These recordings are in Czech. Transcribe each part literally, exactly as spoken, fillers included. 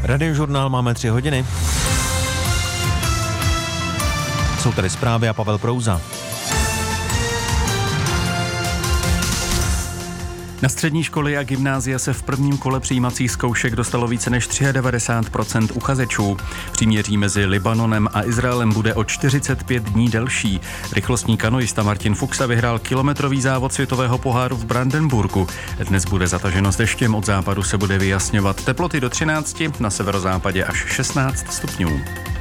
Radiožurnál máme tři hodiny. Jsou tady zprávy a Pavel Prouza. Na střední školy a gymnázia se v prvním kole přijímacích zkoušek dostalo více než devadesát tři procent uchazečů. Příměří mezi Libanonem a Izraelem bude o čtyřicet pět dní delší. Rychlostní kanoista Martin Fuxa vyhrál kilometrový závod světového poháru v Brandenburgu. Dnes bude zataženo s deštěm, od západu se bude vyjasňovat. Teploty do třinácti, na severozápadě až šestnáct stupňů.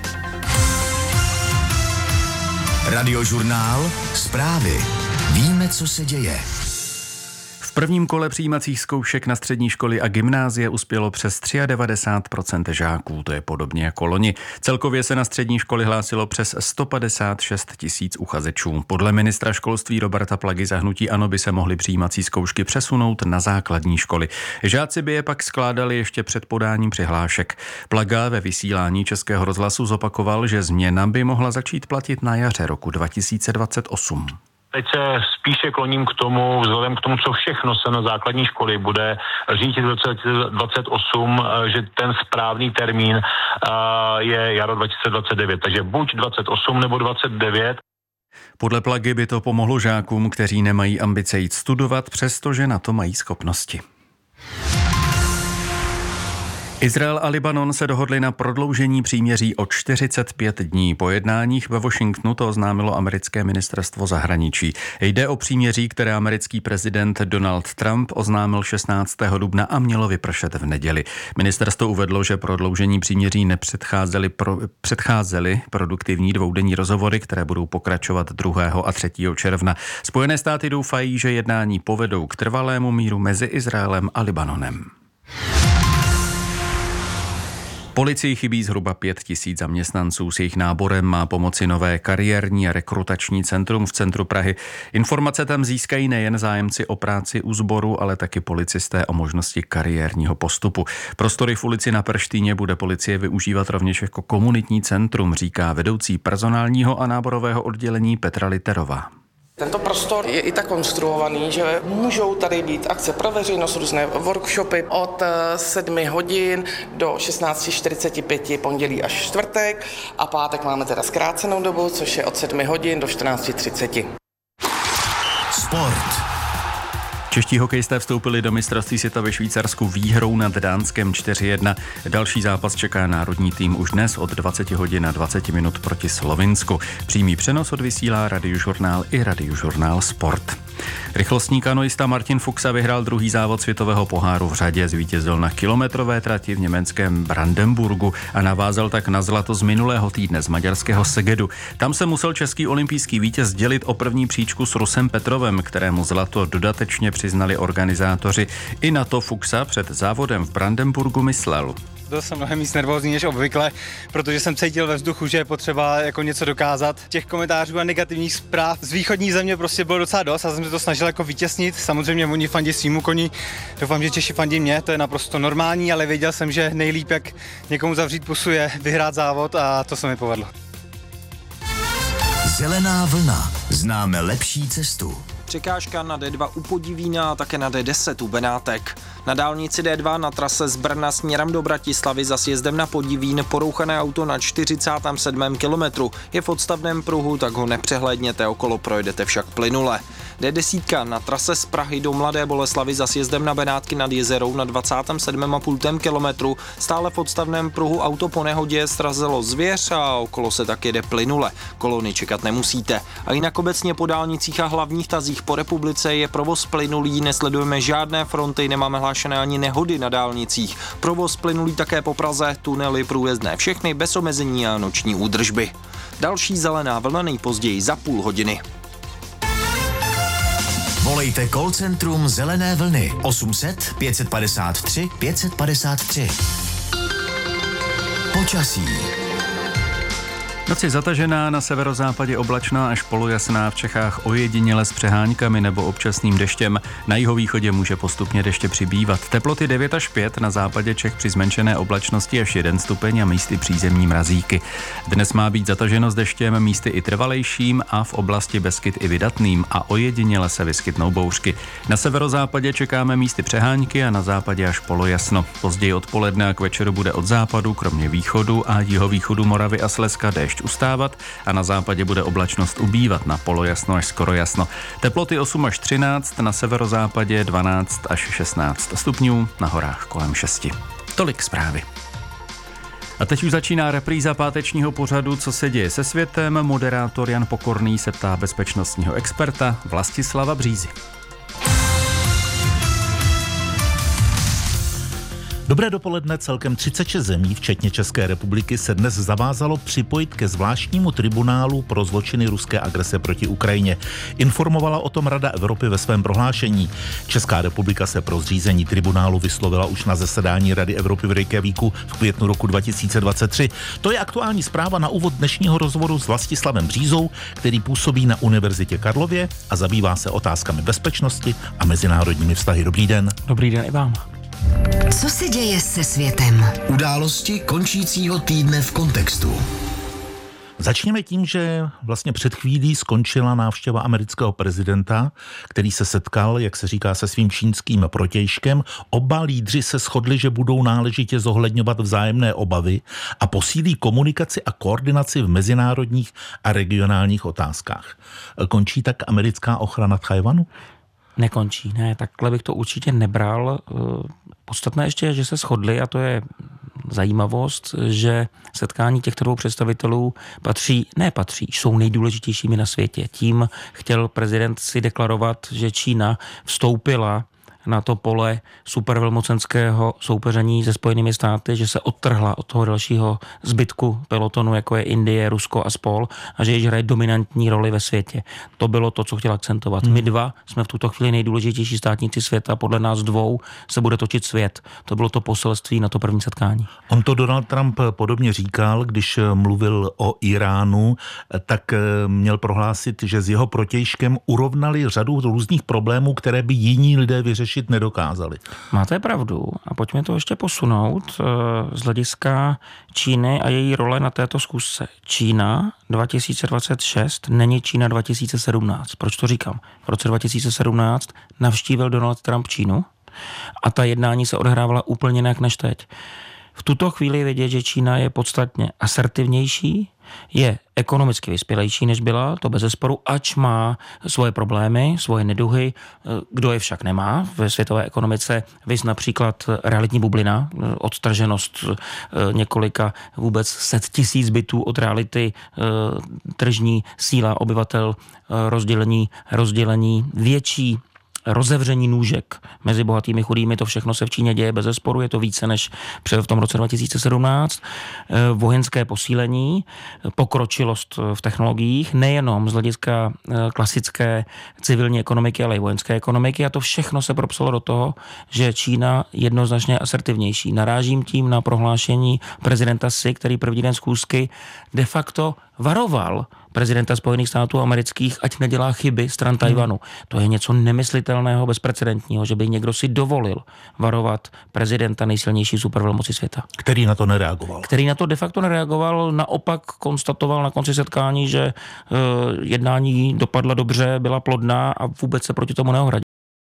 Radiožurnál, zprávy. Víme, co se děje. V prvním kole přijímacích zkoušek na střední školy a gymnázie uspělo přes devadesát tři procent žáků, to je podobně jako loni. Celkově se na střední školy hlásilo přes sto padesát šest tisíc uchazečů. Podle ministra školství Roberta Plagy za hnutí ANO by se mohly přijímací zkoušky přesunout na základní školy. Žáci by je pak skládali ještě před podáním přihlášek. Plaga ve vysílání Českého rozhlasu zopakoval, že změna by mohla začít platit na jaře roku dva tisíce dvacet osm. Teď se spíše kloním k tomu, vzhledem k tomu, co všechno se na základní školy bude řídit v roce dvacet osm, že ten správný termín je jaro dva tisíce dvacet devět, takže buď dvacet osm nebo dvacet devět. Podle Plagy by to pomohlo žákům, kteří nemají ambice jít studovat, přestože na to mají schopnosti. Izrael a Libanon se dohodli na prodloužení příměří o čtyřicet pět dní. Po jednáních ve Washingtonu to oznámilo americké ministerstvo zahraničí. Jde o příměří, které americký prezident Donald Trump oznámil šestnáctého dubna a mělo vypršet v neděli. Ministerstvo uvedlo, že prodloužení příměří nepředcházely pro, předcházely produktivní dvoudenní rozhovory, které budou pokračovat druhého a třetího června. Spojené státy doufají, že jednání povedou k trvalému míru mezi Izraelem a Libanonem. Policii chybí zhruba pět tisíc zaměstnanců. S jejich náborem má pomoci nové kariérní a rekrutační centrum v centru Prahy. Informace tam získají nejen zájemci o práci u sboru, ale taky policisté o možnosti kariérního postupu. Prostory v ulici Na Perštýně bude policie využívat rovněž jako komunitní centrum, říká vedoucí personálního a náborového oddělení Petra Literová. Tento prostor je i tak konstruovaný, že můžou tady být akce pro veřejnost, různé workshopy od sedmi hodin do šestnáct čtyřicet pět pondělí až čtvrtek a pátek máme teda zkrácenou dobu, což je od sedmi hodin do čtrnáct třicet. Sport. Čeští hokejisté vstoupili do mistrovství světa ve Švýcarsku výhrou nad Dánskem čtyři jedna. Další zápas čeká národní tým už dnes od dvacet hodin a dvacet minut proti Slovinsku. Přímý přenos odvysílá Radiožurnál i Radiožurnál Sport. Rychlostní kanoista Martin Fuxa vyhrál druhý závod světového poháru v řadě, zvítězil na kilometrové trati v německém Brandenburgu a navázal tak na zlato z minulého týdne z maďarského Segedu. Tam se musel český olympijský vítěz dělit o první příčku s Rusem Petrovem, kterému zlato dodatečně přiznali organizátoři. I na to Fuxa před závodem v Brandenburgu myslel. Byl jsem mnohem víc nervózní než obvykle, protože jsem cítil ve vzduchu, že je potřeba jako něco dokázat. Těch komentářů a negativních zpráv z východní země prostě bylo docela dost a jsem se to snažil jako vytěsnit. Samozřejmě oni fandí svýmu koni, doufám, že Češi fandí mě, to je naprosto normální, ale věděl jsem, že nejlíp, jak někomu zavřít pusu, je vyhrát závod a to se mi povedlo. Zelená vlna. Známe lepší cestu. Překážka na D dva u Podivína a také na D deset u Benátek. Na dálnici D dva na trase z Brna směrem do Bratislavy za sjezdem na Podivín porouchané auto na čtyřicátém sedmém kilometru. Je v odstavném pruhu, tak ho nepřehlédněte, okolo projedete však plynule. D deset na trase z Prahy do Mladé Boleslavi za sjezdem na Benátky nad Jezerou na dvacátém sedmém a půl kilometru. Stále v odstavném pruhu auto po nehodě srazilo zvěř a okolo se tak jede plynule. Kolony čekat nemusíte. A jinak obecně po dálnicích a hlavních tazích po republice je provoz plynulý, nesledujeme žádné fronty, nemáme hlášené ani nehody na dálnicích. Provoz plynulý také po Praze, tunely průjezdné všechny bez omezení a noční údržby. Další zelená vlna nejpozději za půl hodiny. Volejte call centrum Zelené vlny osm set pět padesát tři pět padesát tři. Počasí. Noc je zatažená, na severozápadě oblačná až polojasná, v Čechách ojediněle s přeháňkami nebo občasným deštěm. Na jihovýchodě může postupně deště přibývat. Teploty devět až pět, na západě Čech při zmenšené oblačnosti až jeden stupeň a místy přízemní mrazíky. Dnes má být zataženo s deštěm, místy i trvalejším a v oblasti Beskyd i vydatným a ojediněle se vyskytnou bouřky. Na severozápadě čekáme místy přeháňky a na západě až polojasno. Později odpoledne a k večeru bude od západu, kromě východu a jihovýchodu Moravy a Slezska déšť ustávat a na západě bude oblačnost ubývat, na polojasno až skoro jasno. Teploty osm až třináct, na severozápadě dvanáct až šestnáct stupňů, na horách kolem šesti. Tolik zprávy. A teď už začíná repríza pátečního pořadu Co se děje se světem. Moderátor Jan Pokorný se ptá bezpečnostního experta Vlastislava Břízy. Dobré dopoledne, celkem třicet šest zemí, včetně České republiky, se dnes zavázalo připojit ke zvláštnímu tribunálu pro zločiny ruské agrese proti Ukrajině. Informovala o tom Rada Evropy ve svém prohlášení. Česká republika se pro zřízení tribunálu vyslovila už na zasedání Rady Evropy v Reykjavíku v květnu roku dva tisíce dvacet tři. To je aktuální zpráva na úvod dnešního rozhovoru s Vlastislavem Břízou, který působí na Univerzitě Karlově a zabývá se otázkami bezpečnosti a mezinárodními vztahy. Dobrý den. Dobrý den i vám. Co se děje se světem? Události končícího týdne v kontextu. Začněme tím, že vlastně před chvílí skončila návštěva amerického prezidenta, který se setkal, jak se říká, se svým čínským protějškem. Oba lídři se shodli, že budou náležitě zohledňovat vzájemné obavy a posílí komunikaci a koordinaci v mezinárodních a regionálních otázkách. Končí tak americká ochrana Tchaj-wanu? Nekončí, ne, takhle bych to určitě nebral. Podstatné ještě je, že se shodli, a to je zajímavost, že setkání těchto dvou představitelů patří, ne patří, jsou nejdůležitějšími na světě. Tím chtěl prezident si deklarovat, že Čína vstoupila na to pole supervelmocenského soupeření se Spojenými státy, že se odtrhla od toho dalšího zbytku pelotonu, jako je Indie, Rusko a spol, a že již hraje dominantní roli ve světě. To bylo to, co chtěl akcentovat. Hmm. My dva jsme v tuto chvíli nejdůležitější státníci světa, podle nás dvou se bude točit svět. To bylo to poselství na to první setkání. On to Donald Trump podobně říkal, když mluvil o Iránu, tak měl prohlásit, že s jeho protějškem urovnali řadu různých problémů, které by jiní lidé vyřešili nedokázali. Máte pravdu. A pojďme to ještě posunout z hlediska Číny a její role na této zkusce. Čína dva tisíce dvacet šest není Čína dva tisíce sedmnáct. Proč to říkám? V roce dva tisíce sedmnáct navštívil Donald Trump Čínu a ta jednání se odehrávala úplně jinak než teď. V tuto chvíli je vidět, že Čína je podstatně asertivnější, je ekonomicky vyspělejší, než byla, to bezesporu, ač má svoje problémy, svoje neduhy, kdo je však nemá ve světové ekonomice, viz například realitní bublina, odtrženost několika vůbec set tisíc bytů od reality, tržní síla obyvatel, rozdělení, rozdělení větší rozevření nůžek mezi bohatými chudými, to všechno se v Číně děje bezesporu, je to více než v tom roce dva tisíce sedmnáct. Vojenské posílení, pokročilost v technologiích, nejenom z hlediska klasické civilní ekonomiky, ale i vojenské ekonomiky, a to všechno se propsalo do toho, že Čína jednoznačně asertivnější. Narážím tím na prohlášení prezidenta Xi, který první den schůzky de facto varoval prezidenta Spojených států amerických, ať nedělá chyby stran Tajvanu. To je něco nemyslitelného, bezprecedentního, že by někdo si dovolil varovat prezidenta nejsilnější supervelmoci světa. Který na to nereagoval. Který na to de facto nereagoval, naopak konstatoval na konci setkání, že e, jednání dopadla dobře, byla plodná a vůbec se proti tomu neohradil.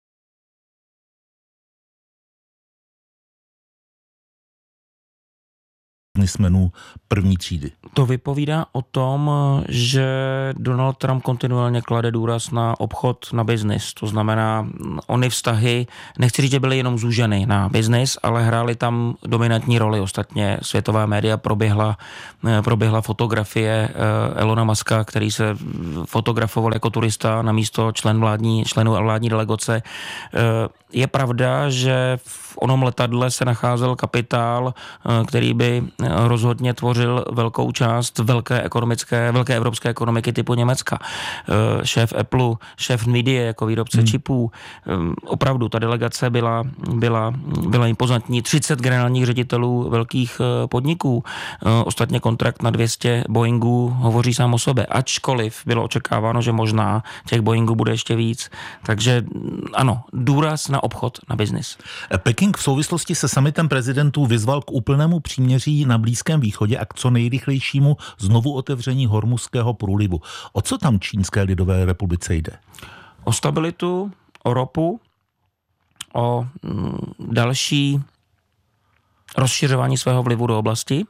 Biznismenů první třídy. To vypovídá o tom, že Donald Trump kontinuálně klade důraz na obchod, na biznis. To znamená, ony vztahy, nechci říct, že byly jenom zúženy na biznis, ale hrály tam dominantní roli. Ostatně světová média proběhla, proběhla fotografie Elona Muska, který se fotografoval jako turista na místo člen vládní, členů vládní delegace. Je pravda, že v v onom letadle se nacházel kapitál, který by rozhodně tvořil velkou část velké ekonomické, velké evropské ekonomiky typu Německa. Šéf Apple, šéf Nvidia jako výrobce hmm. čipů. Opravdu ta delegace byla, byla, byla impozantní. třicet generálních ředitelů velkých podniků. Ostatně kontrakt na dvě stě Boeingů hovoří sám o sobě. Ačkoliv bylo očekáváno, že možná těch Boeingů bude ještě víc. Takže ano, důraz na obchod, na biznis. Peking v souvislosti se summitem prezidentů vyzval k úplnému příměří na Blízkém východě a k co nejrychlejšímu znovu otevření Hormuzského průlivu. O co tam Čínské lidové republice jde? O stabilitu, o ropu, o mm, další rozšiřování svého vlivu do oblasti.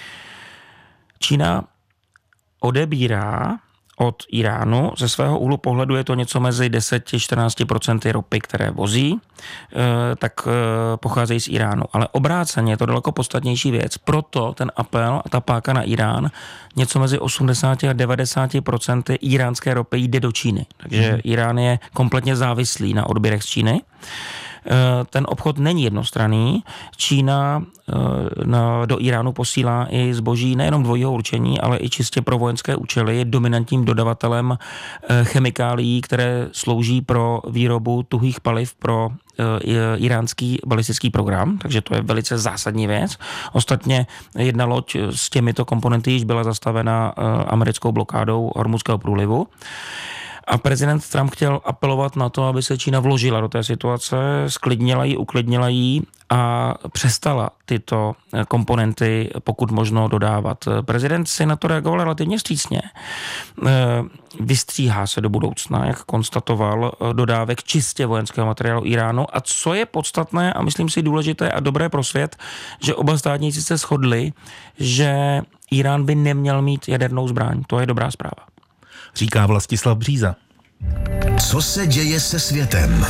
Čína odebírá od Iránu, ze svého úhlu pohledu je to něco mezi deset až čtrnáct procent ropy, které vozí, tak pocházejí z Iránu. Ale obráceně je to daleko podstatnější věc. Proto ten apel a ta páka na Irán, něco mezi osmdesát a devadesát procent iránské ropy jde do Číny. Takže hmm. Irán je kompletně závislý na odběrech z Číny. Ten obchod není jednostranný. Čína do Iránu posílá i zboží nejenom dvojího určení, ale i čistě pro vojenské účely. Je dominantním dodavatelem chemikálií, které slouží pro výrobu tuhých paliv pro iránský balistický program, takže to je velice zásadní věc. Ostatně jedna loď s těmito komponenty již byla zastavena americkou blokádou Hormuzského průlivu. A prezident Trump chtěl apelovat na to, aby se Čína vložila do té situace, sklidnila ji, uklidnila ji a přestala tyto komponenty pokud možno dodávat. Prezident si na to reagoval relativně vstřícně. Vystříhá se do budoucna, jak konstatoval, dodávek čistě vojenského materiálu Iránu. A co je podstatné a myslím si důležité a dobré pro svět, že oba státníci se shodli, že Irán by neměl mít jadernou zbraň. To je dobrá zpráva. Říká Vlastislav Bříza. Co se děje se světem?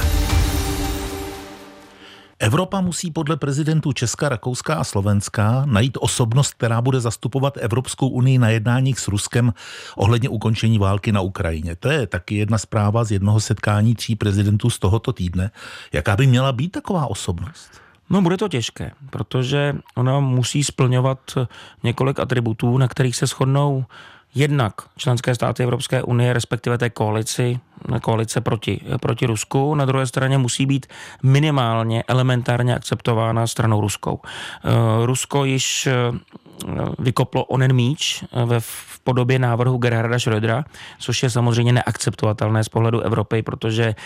Evropa musí podle prezidentů Česka, Rakouska a Slovenska najít osobnost, která bude zastupovat Evropskou unii na jednáních s Ruskem ohledně ukončení války na Ukrajině. To je taky jedna zpráva z jednoho setkání tří prezidentů z tohoto týdne. Jaká by měla být taková osobnost? No, bude to těžké, protože ona musí splňovat několik atributů, na kterých se shodnou jednak členské státy Evropské unie, respektive té koalici, koalice proti, proti Rusku. Na druhé straně musí být minimálně, elementárně akceptována stranou ruskou. Rusko již vykoplo onen míč ve v podobě návrhu Gerharda Schrödera, což je samozřejmě neakceptovatelné z pohledu Evropy, protože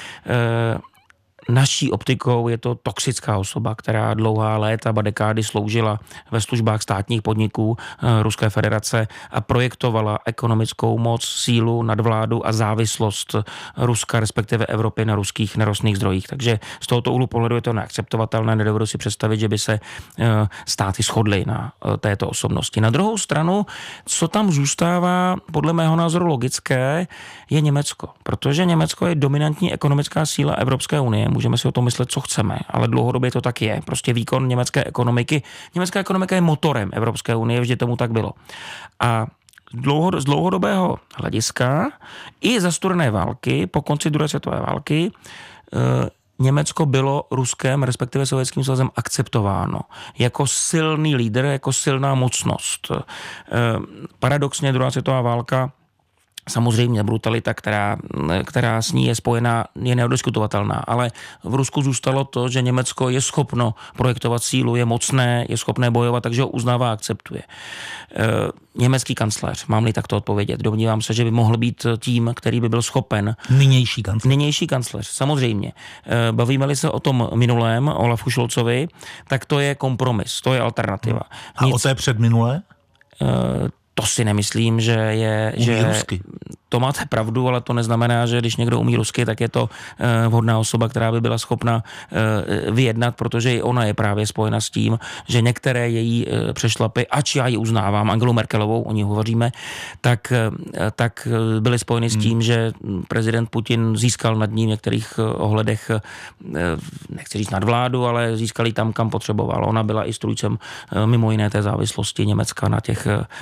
naší optikou je to toxická osoba, která dlouhá léta, ba dekády sloužila ve službách státních podniků Ruské federace a projektovala ekonomickou moc, sílu, nadvládu a závislost Ruska, respektive Evropy na ruských nerostných zdrojích. Takže z tohoto úhlu pohledu je to neakceptovatelné. Nedovedu si představit, že by se státy shodly na této osobnosti. Na druhou stranu, co tam zůstává, podle mého názoru logické, je Německo. Protože Německo je dominantní ekonomická síla Evropské unie. Můžeme si o tom myslet, co chceme, ale dlouhodobě to tak je. Prostě výkon německé ekonomiky. Německá ekonomika je motorem Evropské unie, vždy tomu tak bylo. A z dlouhodobého hlediska i za studené války, po konci druhé světové války, Německo bylo Ruskem, respektive Sovětským svazem akceptováno jako silný lídr, jako silná mocnost. Paradoxně druhá světová válka, samozřejmě brutalita, která, která s ní je spojená, je neodiskutovatelná, ale v Rusku zůstalo to, že Německo je schopno projektovat sílu, je mocné, je schopné bojovat, takže ho uznává a akceptuje. E, německý kancléř, mám-li takto odpovědět, domnívám se, že by mohl být tím, který by byl schopen. Nynější kancléř. Nynější kancléř, samozřejmě. E, bavíme-li se o tom minulém, Olafu Scholzovi, tak to je kompromis, to je alternativa. A Nic... o té předminulé? E, To si nemyslím, že je... Umí že rusky. To máte pravdu, ale to neznamená, že když někdo umí rusky, tak je to eh, vhodná osoba, která by byla schopna eh, vyjednat, protože i ona je právě spojena s tím, že některé její eh, přešlapy, ač já ji uznávám, Angelu Merkelovou, o ní hovoříme, tak, eh, tak byly spojeny hmm. s tím, že prezident Putin získal nad ní v některých eh, ohledech, eh, nechci říct nadvládu, ale získal ji tam, kam potřeboval. Ona byla i strůjcem eh, mimo jiné té závislosti Německa na těch, na těch ruských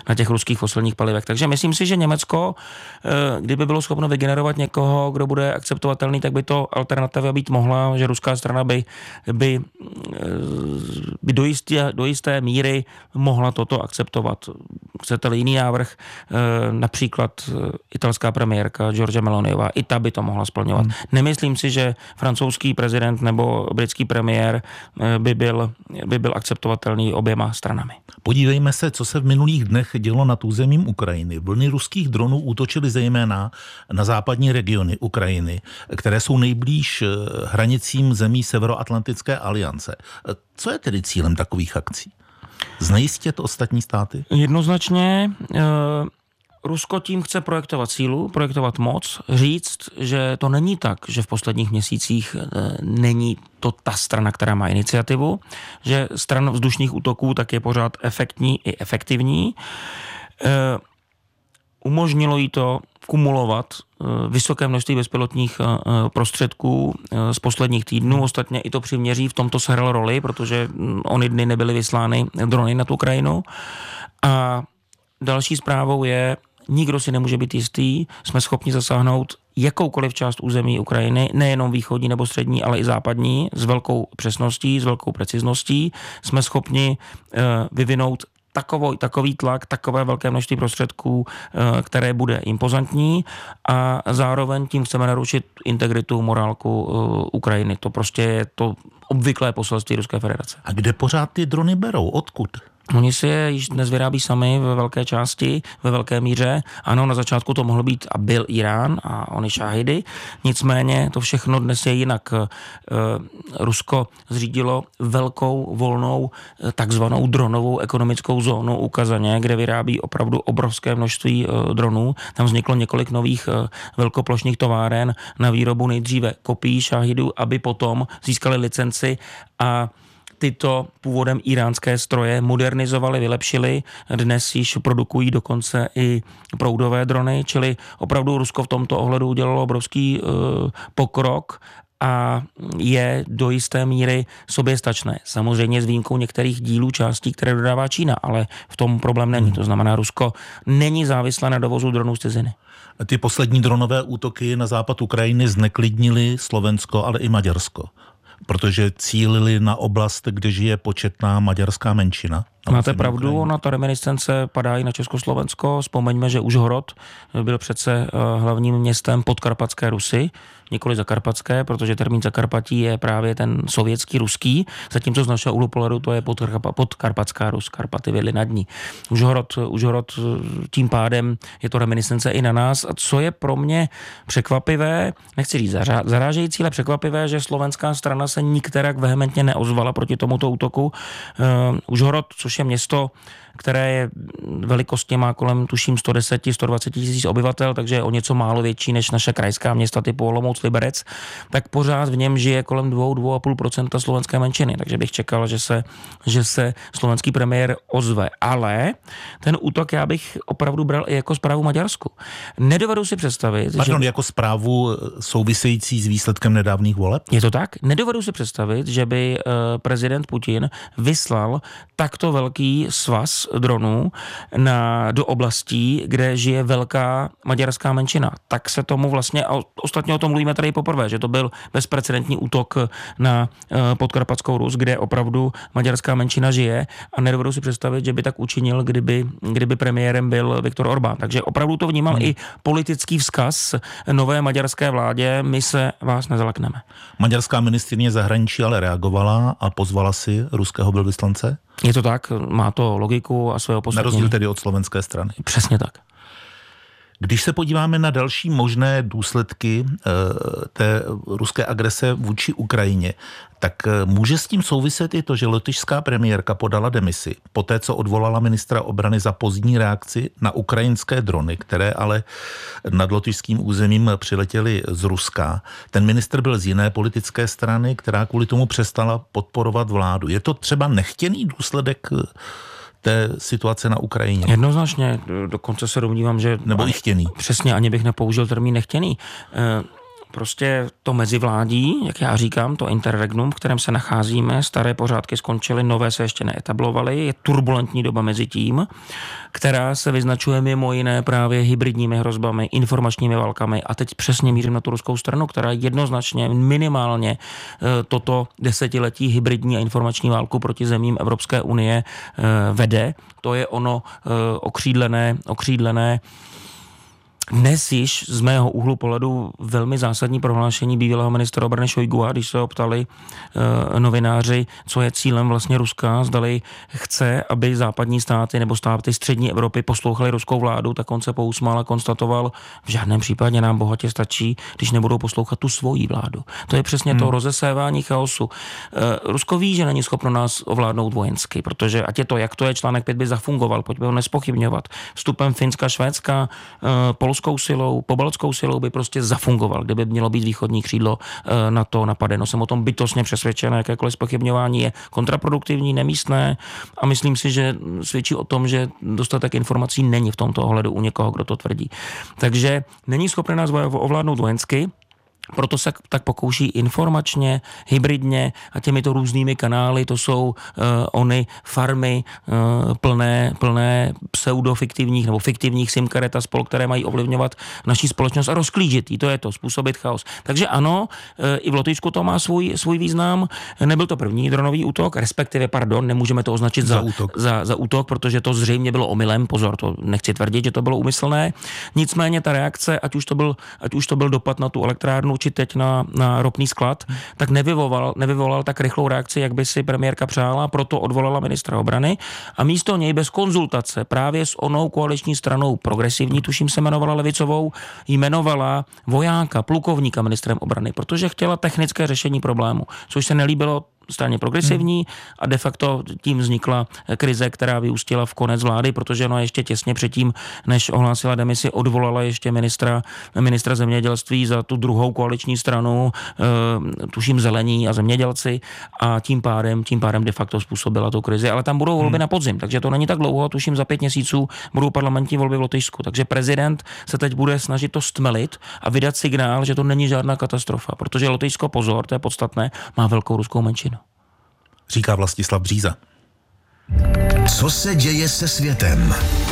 ruských fosilních palivech. Takže myslím si, že Německo, kdyby bylo schopno vygenerovat někoho, kdo bude akceptovatelný, tak by to alternativa být mohla, že ruská strana by, by, by do, jisté, do jisté míry mohla toto akceptovat. Chcete-li jiný návrh, například italská premiérka Giorgia Meloniová, i ta by to mohla splňovat. Hmm. Nemyslím si, že francouzský prezident nebo britský premiér by byl, by byl akceptovatelný oběma stranami. Podívejme se, co se v minulých dnech dělo nad územím Ukrajiny. Vlny ruských dronů útočily zejména na západní regiony Ukrajiny, které jsou nejblíž hranicím zemí Severoatlantické aliance. Co je tedy cílem takových akcí? Znejistit ostatní státy? Jednoznačně e, Rusko tím chce projektovat sílu, projektovat moc, říct, že to není tak, že v posledních měsících e, není to ta strana, která má iniciativu, že stran vzdušných útoků tak je pořád efektní i efektivní. E, umožnilo jí to kumulovat vysoké množství bezpilotních prostředků z posledních týdnů. Ostatně i to přiměří v tomto sehrálo roli, protože ony dny nebyly vyslány drony nad Ukrajinu. A další zprávou je, nikdo si nemůže být jistý, jsme schopni zasáhnout jakoukoliv část území Ukrajiny, nejenom východní nebo střední, ale i západní, s velkou přesností, s velkou precizností. Jsme schopni vyvinout Takový, takový tlak, takové velké množství prostředků, které bude impozantní a zároveň tím chceme narušit integritu, morálku Ukrajiny. To prostě je to obvyklé poselství Ruské federace. A kde pořád ty drony berou? Odkud? Oni si je již dnes vyrábí sami ve velké části, ve velké míře. Ano, na začátku to mohl být a byl Irán a oni šáhidy. Nicméně to všechno dnes je jinak. E, Rusko zřídilo velkou volnou takzvanou dronovou ekonomickou zónu u Kazaně, kde vyrábí opravdu obrovské množství e, dronů. Tam vzniklo několik nových e, velkoplošných továren na výrobu nejdříve kopií šáhidů, aby potom získali licenci a tyto původem iránské stroje modernizovali, vylepšili, dnes již produkují dokonce i proudové drony, čili opravdu Rusko v tomto ohledu udělalo obrovský uh, pokrok a je do jisté míry soběstačné. Samozřejmě s výjimkou některých dílů částí, které dodává Čína, ale v tom problém není. To znamená, Rusko není závislé na dovozu dronů z ciziny. Ty poslední dronové útoky na západ Ukrajiny zneklidnily Slovensko, ale i Maďarsko, protože cílili na oblast, kde žije početná maďarská menšina. Máte pravdu, ona ta reminiscence padá i na Československo. Vzpomeňme, že Užhorod byl přece hlavním městem Podkarpatské Rusy, nikoli Zakarpatské, protože termín Zakarpatí je právě ten sovětský, ruský, zatímco z našeho úhlu pohledu to je Podkarpatská Rus, Karpaty vedly nad ní. Užhorod, Užhorod tím pádem je to reminiscence i na nás. A co je pro mě překvapivé, nechci říct zarážející, ale překvapivé, že slovenská strana se nikterak vehementně neozvala proti tomuto útoku. Uh, Užhorod, což je město, které je velikostně má kolem, tuším, sto deset, sto dvacet tisíc obyvatel, takže o něco málo větší než naše krajská města typu Olomouc, Liberec, tak pořád v něm žije kolem dva až dva a půl procenta slovenské menšiny, takže bych čekal, že se, že se slovenský premiér ozve. Ale ten útok já bych opravdu bral i jako zprávu Maďarsku. Nedovedu si představit, Pardon, že... jako zprávu související s výsledkem nedávných voleb? Je to tak? Nedovedu si představit, že by prezident Putin vyslal takto velký svaz dronů na, do oblastí, kde žije velká maďarská menšina. Tak se tomu vlastně, a ostatně o tom mluvíme tady poprvé, že to byl bezprecedentní útok na uh, Podkarpatskou Rus, kde opravdu maďarská menšina žije a nedovedu si představit, že by tak učinil, kdyby, kdyby premiérem byl Viktor Orbán. Takže opravdu to vnímal hmm. i politický vzkaz nové maďarské vládě, my se vás nezalekneme. Maďarská ministryně zahraničí ale reagovala a pozvala si ruského velvyslance? Je to tak, má to logiku a své opodstatnění. Na rozdíl tedy od slovenské strany. Přesně tak. Když se podíváme na další možné důsledky e, té ruské agrese vůči Ukrajině, tak může s tím souviset i to, že lotyšská premiérka podala demisi, poté co odvolala ministra obrany za pozdní reakci na ukrajinské drony, které ale nad lotyšským územím přiletěly z Ruska. Ten ministr byl z jiné politické strany, která kvůli tomu přestala podporovat vládu. Je to třeba nechtěný důsledek té situace na Ukrajině? Jednoznačně, dokonce se domnívám, že... Nebo i chtěný. Přesně, ani bych nepoužil termín nechtěný. prostě to mezivládí, jak já říkám, to interregnum, v kterém se nacházíme, staré pořádky skončily, nové se ještě neetablovaly, je turbulentní doba mezi tím, která se vyznačuje mimo jiné právě hybridními hrozbami, informačními válkami a teď přesně mířím na tu ruskou stranu, která jednoznačně minimálně toto desetiletí hybridní a informační válku proti zemím Evropské unie vede. To je ono okřídlené, okřídlené dnes již z mého úhlu pohledu velmi zásadní prohlášení bývalého ministra obrany Šojgua, když se ho ptali e, novináři, co je cílem vlastně Ruska, zdali chce, aby západní státy nebo státy střední Evropy poslouchali ruskou vládu, tak on se pousmál a konstatoval, v žádném případě nám bohatě stačí, když nebudou poslouchat tu svoji vládu. To je přesně hmm. to rozesévání chaosu. E, Rusko ví, že není schopno nás ovládnout vojensky, protože ať je to, jak to je, článek pět by zafungoval, pojďme ho nespochybňovat. Vstupem Finska, Švédska, e, polskou silou, pobaltskou silou by prostě zafungoval, kdyby mělo být východní křídlo na to napadeno. Jsem o tom bytostně přesvědčen, jakékoliv zpochybňování je kontraproduktivní, nemístné a myslím si, že svědčí o tom, že dostatek informací není v tomto ohledu u někoho, kdo to tvrdí. Takže není schopný nás ovládnout vojensky, proto se tak pokouší informačně, hybridně a těmito různými kanály, to jsou uh, ony farmy uh, plné, plné pseudofiktivních nebo fiktivních SIM karet a spol, které mají ovlivňovat naší společnost a rozklížit jí, to je to, způsobit chaos. Takže ano, uh, i v Lotyšsku to má svůj, svůj význam. Nebyl to první dronový útok, respektive, pardon, nemůžeme to označit za, za, útok. Za, za útok, protože to zřejmě bylo omylem, pozor, to nechci tvrdit, že to bylo úmyslné. Nicméně ta reakce, ať už to byl, ať už to byl dopad na tu elektrárnu, či teď na, na ropný sklad, tak nevyvolal, nevyvolal tak rychlou reakci, jak by si premiérka přála, proto odvolala ministra obrany a místo něj bez konzultace právě s onou koaliční stranou progresivní, tuším se jmenovala levicovou, jmenovala vojáka, plukovníka ministrem obrany, protože chtěla technické řešení problému, což se nelíbilo straně progresivní a de facto tím vznikla krize, která vyústila v konec vlády, protože ona ještě těsně předtím, než ohlásila demisi, odvolala ještě ministra, ministra zemědělství za tu druhou koaliční stranu, e, tuším zelení a zemědělci a tím pádem, tím pádem de facto způsobila tu krizi. Ale tam budou volby hmm. na podzim, takže to není tak dlouho, tuším za pět měsíců budou parlamentní volby v Lotyšsku. Takže prezident se teď bude snažit to stmelit a vydat signál, že to není žádná katastrofa, protože Lotyšsko, pozor, to je podstatné, má velkou ruskou menšinu. Říká Vlastislav Bříza. Co se děje se světem?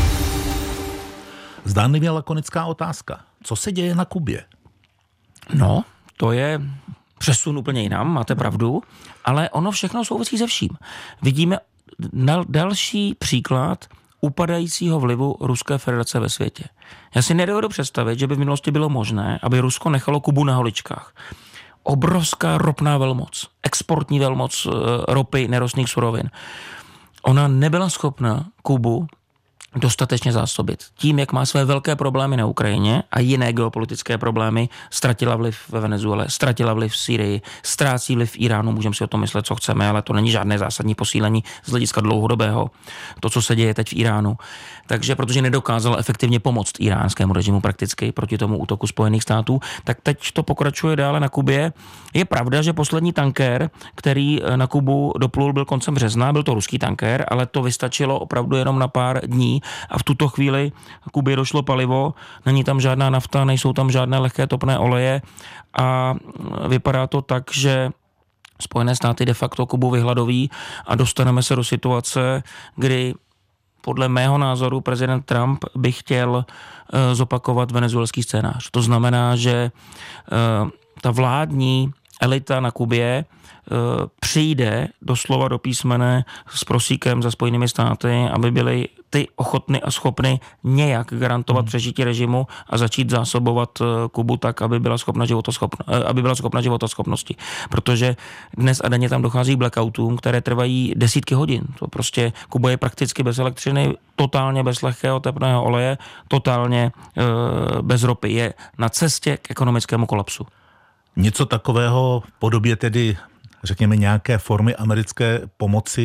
Zdánlivě lakonická otázka. Co se děje na Kubě? No, to je přesun úplně jinam, máte pravdu, ale ono všechno souvisí se vším. Vidíme další příklad upadajícího vlivu Ruské federace ve světě. Já si nedovedu představit, že by v minulosti bylo možné, aby Rusko nechalo Kubu na holičkách. Obrovská ropná velmoc, exportní velmoc ropy, nerostných surovin. Ona nebyla schopna Kubu dostatečně zásobit. Tím, jak má své velké problémy na Ukrajině a jiné geopolitické problémy, ztratila vliv ve Venezuele, ztratila vliv v Sýrii, ztrácí vliv v Iránu, můžeme si o tom myslet, co chceme, ale to není žádné zásadní posílení z hlediska dlouhodobého, to, co se děje teď v Iránu. Takže protože nedokázala efektivně pomoct iránskému režimu prakticky proti tomu útoku Spojených států, tak teď to pokračuje dále na Kubě. Je pravda, že poslední tankér, který na Kubu doplul, byl koncem března, byl to ruský tankér, ale to vystačilo opravdu jenom na pár dní a v tuto chvíli Kubě došlo palivo, není tam žádná nafta, nejsou tam žádné lehké topné oleje a vypadá to tak, že Spojené státy de facto Kubu vyhladoví a dostaneme se do situace, kdy podle mého názoru prezident Trump by chtěl uh, zopakovat venezuelský scénář. To znamená, že uh, ta vládní elita na Kubě uh, přijde doslova do písmene s prosíkem za Spojenými státy, aby byly ty ochotny a schopny nějak garantovat hmm. přežití režimu a začít zásobovat Kubu tak, aby byla schopna životoschopna, aby byla schopna životoschopnosti. Protože dnes a denně tam dochází k blackoutům, které trvají desítky hodin. To prostě Kuba je prakticky bez elektřiny, totálně bez lehkého tepného oleje, totálně e, bez ropy. Je na cestě k ekonomickému kolapsu. Něco takového v podobě tedy, řekněme, nějaké formy americké pomoci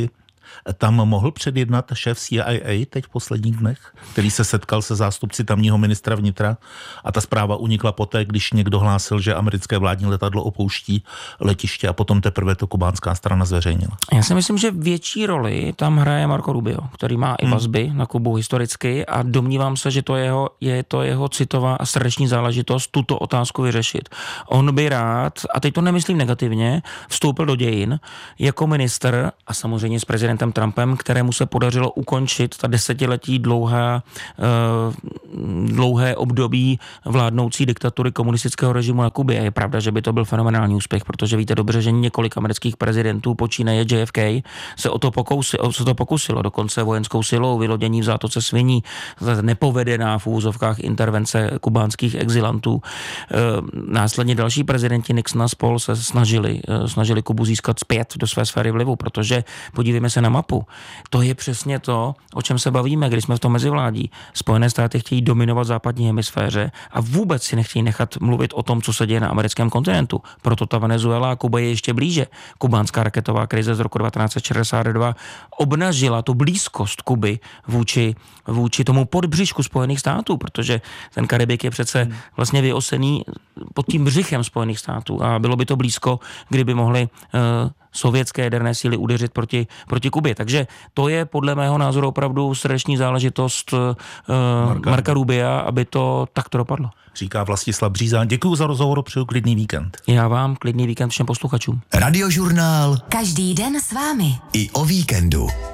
Tam mohl předjednat šéf C I A teď v posledních dnech, který se setkal se zástupci tamního ministra vnitra a ta zpráva unikla poté, když někdo hlásil, že americké vládní letadlo opouští letiště a potom teprve to kubánská strana zveřejnila. Já si myslím, že větší roli tam hraje Marco Rubio, který má i vazby hmm. na Kubu historicky a domnívám se, že to jeho, je to jeho citová a srdeční záležitost tuto otázku vyřešit. On by rád, a teď to nemyslím negativně, vstoupil do dějin jako ministr a samozřejmě s prezidentem Trumpem, kterému se podařilo ukončit ta desetiletí dlouhá, dlouhé období vládnoucí diktatury komunistického režimu na Kubě. Je pravda, že by to byl fenomenální úspěch, protože víte dobře, že několik amerických prezidentů, počínaje J F K, se o to pokusilo, se to pokusilo dokonce vojenskou silou, vylodění v zátoce Sviní, nepovedená v úvozovkách intervence kubánských exilantů. Následně další prezidenti Nixon a spol se snažili, snažili Kubu získat zpět do své sféry vlivu, protože podívejme se na mapu. To je přesně to, o čem se bavíme, když jsme v tom mezivládí. Spojené státy chtějí dominovat západní hemisféře a vůbec si nechtějí nechat mluvit o tom, co se děje na americkém kontinentu. Proto ta Venezuela a Kuba je ještě blíže. Kubánská raketová krize z roku devatenáct set šedesát dva obnažila tu blízkost Kuby vůči, vůči tomu podbřišku Spojených států, protože ten Karibik je přece vlastně vyosený pod tím břichem Spojených států a bylo by to blízko, kdyby mohli uh, sovětské jaderné síly udeřit proti, proti Kubě. Takže to je podle mého názoru opravdu srdeční záležitost uh, Marka. Marka Rubia, aby to takto dopadlo. Říká Vlastislav Bříza. Děkuju za rozhovor, přeju klidný víkend. Já vám klidný víkend všem posluchačům. Radiožurnál. Každý den s vámi. I o víkendu.